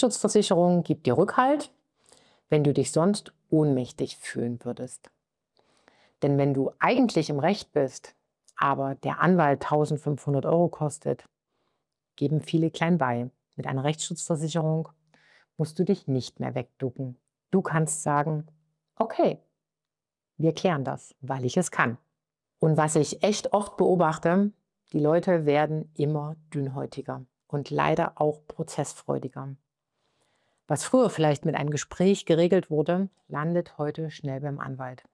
Rechtsschutzversicherung gibt dir Rückhalt, wenn du dich sonst ohnmächtig fühlen würdest. Denn wenn du eigentlich im Recht bist, aber der Anwalt 1.500 € kostet, geben viele klein bei. Mit einer Rechtsschutzversicherung musst du dich nicht mehr wegducken. Du kannst sagen, okay, wir klären das, weil ich es kann. Und was ich echt oft beobachte, die Leute werden immer dünnhäutiger und leider auch prozessfreudiger. Was früher vielleicht mit einem Gespräch geregelt wurde, landet heute schnell beim Anwalt.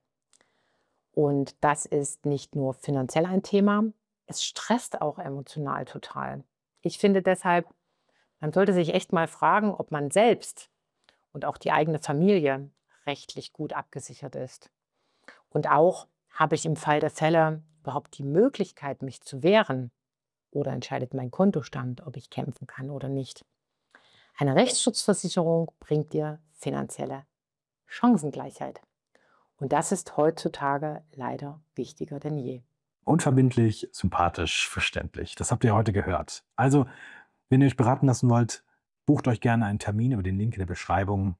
Und das ist nicht nur finanziell ein Thema, es stresst auch emotional total. Ich finde deshalb, man sollte sich echt mal fragen, ob man selbst und auch die eigene Familie rechtlich gut abgesichert ist. Und auch, habe ich im Fall der Fälle überhaupt die Möglichkeit, mich zu wehren? Oder entscheidet mein Kontostand, ob ich kämpfen kann oder nicht? Eine Rechtsschutzversicherung bringt dir finanzielle Chancengleichheit. Und das ist heutzutage leider wichtiger denn je. Unverbindlich, sympathisch, verständlich. Das habt ihr heute gehört. Also, wenn ihr euch beraten lassen wollt, bucht euch gerne einen Termin über den Link in der Beschreibung.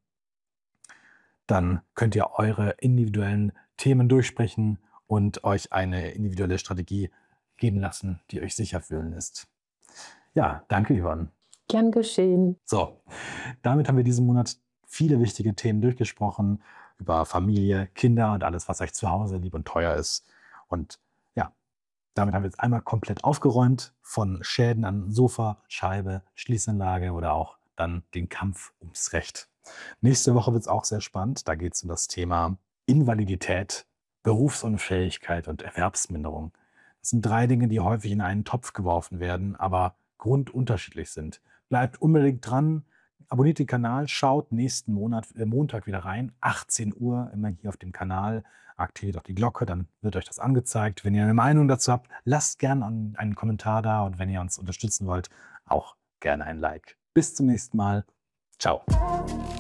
Dann könnt ihr eure individuellen Themen durchsprechen und euch eine individuelle Strategie geben lassen, die euch sicher fühlen lässt. Ja, danke, Yvonne. Gern geschehen. So, damit haben wir diesen Monat viele wichtige Themen durchgesprochen über Familie, Kinder und alles, was euch zu Hause lieb und teuer ist. Und ja, damit haben wir jetzt einmal komplett aufgeräumt von Schäden an Sofa, Scheibe, Schließanlage oder auch dann den Kampf ums Recht. Nächste Woche wird es auch sehr spannend. Da geht es um das Thema Invalidität, Berufsunfähigkeit und Erwerbsminderung. Das sind 3 Dinge, die häufig in einen Topf geworfen werden, aber grundunterschiedlich sind. Bleibt unbedingt dran, abonniert den Kanal, schaut nächsten Montag wieder rein, 18 Uhr, immer hier auf dem Kanal. Aktiviert auch die Glocke, dann wird euch das angezeigt. Wenn ihr eine Meinung dazu habt, lasst gerne einen Kommentar da und wenn ihr uns unterstützen wollt, auch gerne ein Like. Bis zum nächsten Mal. Ciao.